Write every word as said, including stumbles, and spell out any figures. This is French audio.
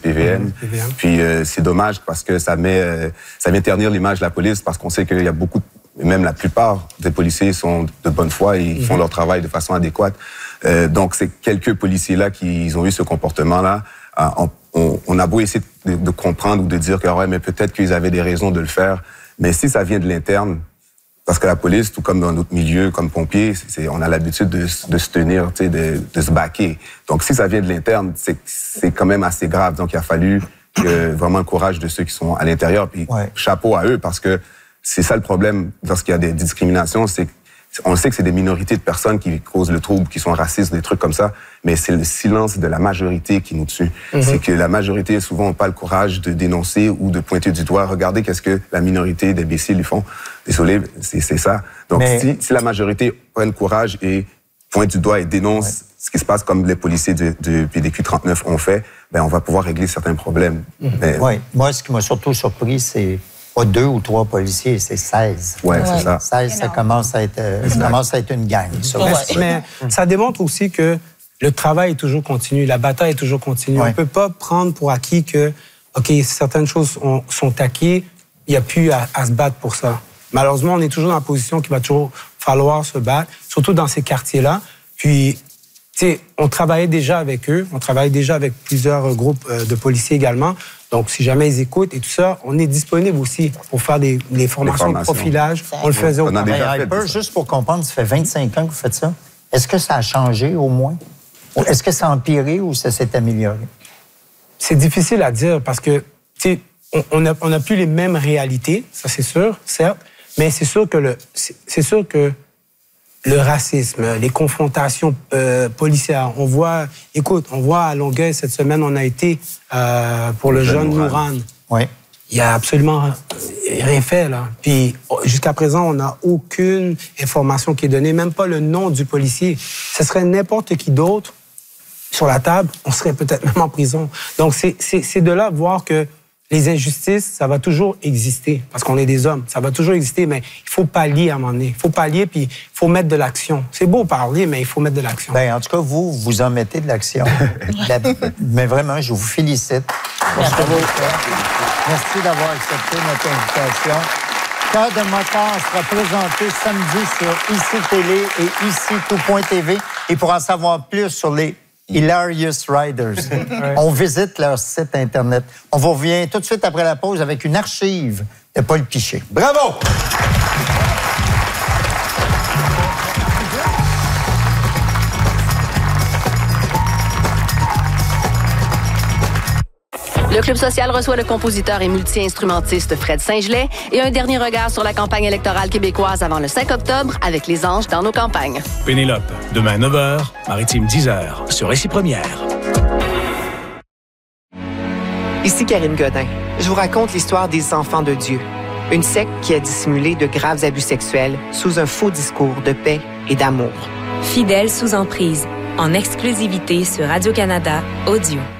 P V M. Mmh, P V M. Puis euh, c'est dommage parce que ça met, euh, ça vient ternir l'image de la police parce qu'on sait qu'il y a beaucoup, même la plupart des policiers sont de bonne foi et ils mmh. font leur travail de façon adéquate. Euh, donc c'est quelques policiers-là qui ont eu ce comportement-là. Euh, on, on, on a beau essayer de, de comprendre ou de dire que ouais, mais peut-être qu'ils avaient des raisons de le faire, mais si ça vient de l'interne, parce que la police, tout comme dans notre milieu, comme pompiers, c'est, on a l'habitude de, de se tenir, tu sais, de, de se baquer. Donc, si ça vient de l'interne, c'est, c'est quand même assez grave. Donc, il a fallu que, vraiment le courage de ceux qui sont à l'intérieur. Puis, ouais. chapeau à eux, parce que c'est ça le problème lorsqu'il y a des discriminations, c'est on sait que c'est des minorités de personnes qui causent le trouble, qui sont racistes, des trucs comme ça, mais c'est le silence de la majorité qui nous tue. Mm-hmm. C'est que la majorité, souvent, n'a pas le courage de dénoncer ou de pointer du doigt. Regardez qu'est-ce que la minorité d'imbéciles font. Désolé, c'est, c'est ça. Donc, mais... si, si la majorité prend le courage et pointe du doigt et dénonce ouais. ce qui se passe comme les policiers de, de P D Q trente-neuf ont fait, ben on va pouvoir régler certains problèmes. Mm-hmm. Mais... Oui. Moi, ce qui m'a surtout surpris, c'est pas deux ou trois policiers, c'est seize. Oui, ouais. c'est ça. seize, ça commence à être, ça commence à être une gang. Ça. Ouais. Mais ça démontre aussi que le travail est toujours continu, la bataille est toujours continue. Ouais. On ne peut pas prendre pour acquis que, OK, certaines choses ont, sont acquises, il n'y a plus à, à se battre pour ça. Malheureusement, on est toujours dans la position qu'il va toujours falloir se battre, surtout dans ces quartiers-là. Puis, tu sais, on travaillait déjà avec eux, on travaille déjà avec plusieurs groupes de policiers également. Donc, si jamais ils écoutent et tout ça, on est disponible aussi pour faire des, des formations, formations de profilage. On le faisait au travail. Hyper, juste pour comprendre, ça fait vingt-cinq ans que vous faites ça. Est-ce que ça a changé au moins? Est-ce que ça a empiré ou ça s'est amélioré? C'est difficile à dire parce que, tu sais, on n'a on a plus les mêmes réalités, ça c'est sûr, certes, mais c'est sûr que le, c'est, c'est sûr que le racisme, les confrontations euh, policières. On voit, écoute, on voit à Longueuil cette semaine, on a été euh, pour le, le jeune Nouran. Oui. Il y a absolument rien fait là. Puis jusqu'à présent, on n'a aucune information qui est donnée, même pas le nom du policier. Ce serait n'importe qui d'autre sur la table, on serait peut-être même en prison. Donc c'est, c'est, c'est de là voir que les injustices, ça va toujours exister, parce qu'on est des hommes, ça va toujours exister, mais il faut pallier à un moment donné. Il faut pallier, puis il faut mettre de l'action. C'est beau parler, mais il faut mettre de l'action. Bien, en tout cas, vous, vous en mettez de l'action. La... Mais vraiment, je vous félicite. Merci, Merci d'avoir accepté notre invitation. Cœur de moteur sera présenté samedi sur I C Télé et I C tout point T V. Et pour en savoir plus sur les Hilarious Riders. Ouais. On visite leur site Internet. On vous revient tout de suite après la pause avec une archive de Paul Piché. Bravo! Le Club social reçoit le compositeur et multi-instrumentiste Fred Saint-Gelais et un dernier regard sur la campagne électorale québécoise avant le cinq octobre avec Les Anges dans nos campagnes. Pénélope, demain neuf heures, Maritime dix heures, sur Récit Première. Ici Karine Godin. Je vous raconte l'histoire des Enfants de Dieu, une secte qui a dissimulé de graves abus sexuels sous un faux discours de paix et d'amour. Fidèles sous emprise, en exclusivité sur Radio-Canada Audio.